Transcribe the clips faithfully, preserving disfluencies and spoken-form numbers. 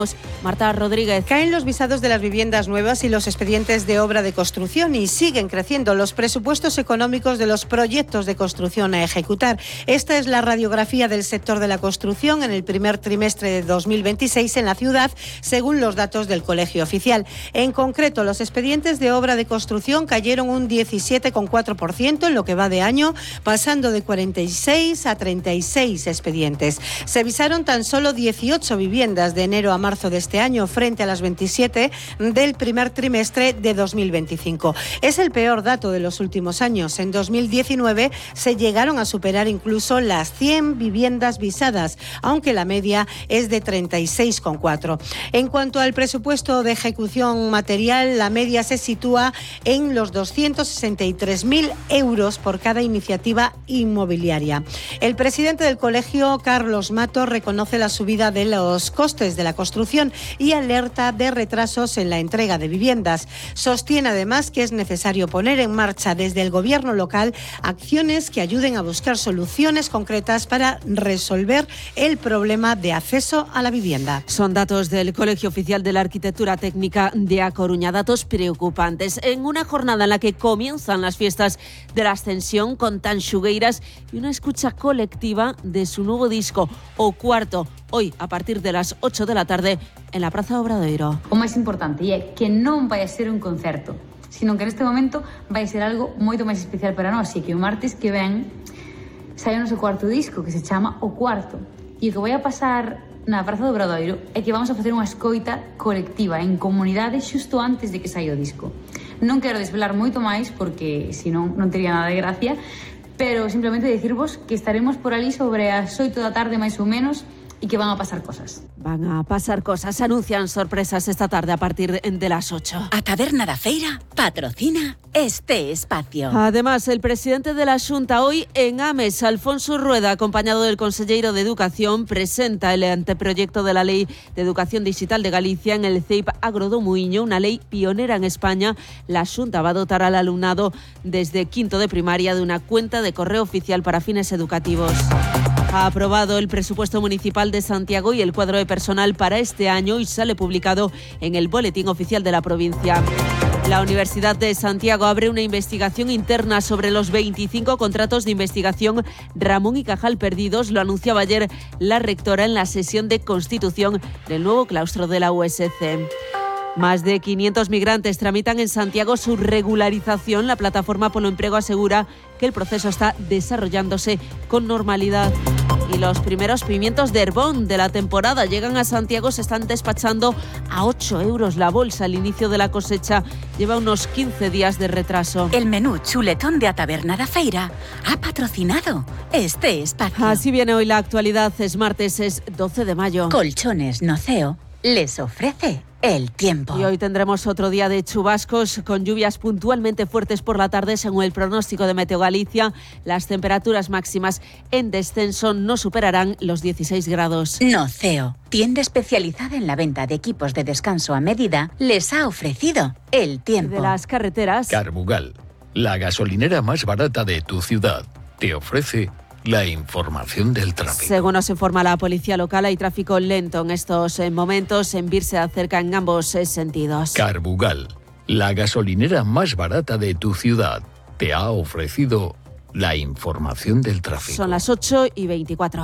Marta Rodríguez. Caen los visados de las viviendas nuevas y los expedientes de obra de construcción y siguen creciendo los presupuestos económicos de los proyectos de construcción a ejecutar. Esta es la radiografía del sector de la construcción en el primer trimestre de dos mil veintiséis en la ciudad, según los datos del Colegio Oficial. En concreto, los expedientes de obra de construcción cayeron un diecisiete coma cuatro por ciento en lo que va de año, pasando de cuarenta y seis a treinta y seis expedientes. Se visaron tan solo dieciocho viviendas de enero a marzo de este año frente a las veintisiete del primer trimestre de dos mil veinticinco. Es el peor dato de los últimos años. En dos mil diecinueve se llegaron a superar incluso las cien viviendas visadas, aunque la media es de treinta y seis coma cuatro. En cuanto al presupuesto de ejecución material, la media se sitúa en los doscientos sesenta y tres mil euros por cada iniciativa inmobiliaria. El presidente del colegio, Carlos Mato, reconoce la subida de los costes de la construcción y alerta de retrasos en la entrega de viviendas. Sostiene además que es necesario poner en marcha desde el gobierno local acciones que ayuden a buscar soluciones concretas para resolver el problema de acceso a la vivienda. Son datos del Colegio Oficial de la Arquitectura Técnica de A Coruña, datos preocupantes. En una jornada en la que comienzan las fiestas de la Ascensión con Tanxugueiras y una escucha colectiva de su nuevo disco, O Cuarto, hoy a partir de las ocho de la tarde en la Praza Obradoiro. O máis importante é que non vai a ser un concerto, sino que neste momento vai ser algo moito máis especial para nós, e que o martes que ven sai o noso cuarto disco, que se chama O Cuarto. E o que vai a pasar na Praza do Obradoiro é que vamos a facer unha escoita colectiva en comunidade xusto antes de que saia o disco. Non quero desvelar moito máis porque senón non tería nada de gracia, pero simplemente dicirvos que estaremos por ali sobre as oito da tarde máis ou menos y que van a pasar cosas. Van a pasar cosas. Anuncian sorpresas esta tarde a partir de las ocho. A Taberna da Feira patrocina este espacio. Además, el presidente de la Xunta hoy en Ames, Alfonso Rueda, acompañado del consellero de Educación, presenta el anteproyecto de la Ley de Educación Digital de Galicia en el C E I P Agro do Muiño, una ley pionera en España. La Xunta va a dotar al alumnado desde quinto de primaria de una cuenta de correo oficial para fines educativos. Ha aprobado el presupuesto municipal de Santiago y el cuadro de personal para este año y sale publicado en el Boletín Oficial de la provincia. La Universidad de Santiago abre una investigación interna sobre los veinticinco contratos de investigación Ramón y Cajal perdidos. Lo anunciaba ayer la rectora en la sesión de constitución del nuevo claustro de la U S C. Más de quinientos migrantes tramitan en Santiago su regularización. La plataforma Polo Emprego asegura que el proceso está desarrollándose con normalidad. Y los primeros pimientos de Herbón de la temporada llegan a Santiago, se están despachando a ocho euros la bolsa. Al inicio de la cosecha lleva unos quince días de retraso. El menú chuletón de A Taberna da Feira ha patrocinado este espacio. Así viene hoy la actualidad. Es martes, es doce de mayo. Colchones Noceo les ofrece el tiempo. Y hoy tendremos otro día de chubascos con lluvias puntualmente fuertes por la tarde, según el pronóstico de Meteo Galicia. Las temperaturas máximas en descenso no superarán los dieciséis grados. Noceo, tienda especializada en la venta de equipos de descanso a medida, les ha ofrecido el tiempo. De las carreteras. Carbugal, la gasolinera más barata de tu ciudad, te ofrece la información del tráfico. Según nos informa la policía local, hay tráfico lento en estos momentos. En Vir se acerca en ambos sentidos. Carbugal, la gasolinera más barata de tu ciudad, te ha ofrecido la información del tráfico. Son las ocho y veinticuatro.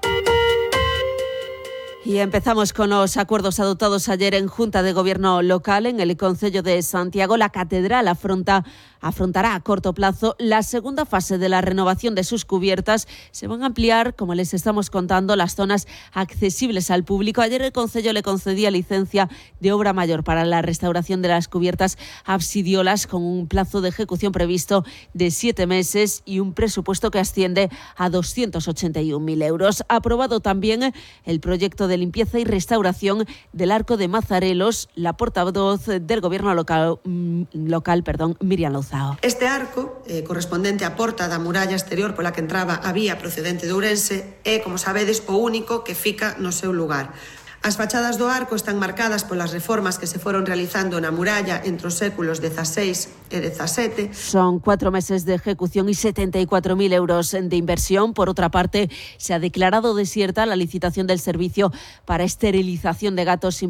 Y empezamos con los acuerdos adoptados ayer en Junta de Gobierno local en el Concello de Santiago. La catedral afronta, afrontará a corto plazo la segunda fase de la renovación de sus cubiertas. Se van a ampliar, como les estamos contando, las zonas accesibles al público. Ayer el Concello le concedía licencia de obra mayor para la restauración de las cubiertas absidiolas con un plazo de ejecución previsto de siete meses y un presupuesto que asciende a doscientos ochenta y un mil euros. Aprobado también el proyecto de de limpieza y restauración del Arco de Mazarelos, la portavoz del Gobierno local, local perdón, Miriam Louzao. Este arco, eh, correspondente á porta da muralla exterior pola que entraba a vía procedente de Ourense, é, como sabedes, o único que fica no seu lugar. As fachadas do arco están marcadas polas reformas que se foron realizando na muralla entre os séculos dieciséis e dezasete. Son cuatro meses de ejecución y setenta y cuatro mil euros de inversión. Por otra parte, se ha declarado desierta la licitación del servicio para esterilización de gatos sin